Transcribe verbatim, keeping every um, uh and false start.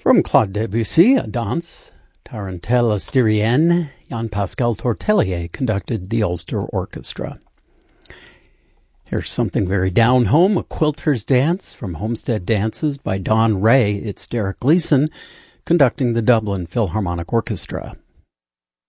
From Claude Debussy, a dance, Tarantella Styrienne, Jean-Pascal Tortelier conducted the Ulster Orchestra. Here's something very down-home, a quilter's dance from Homestead Dances by Don Ray. It's Derek Gleeson conducting the Dublin Philharmonic Orchestra.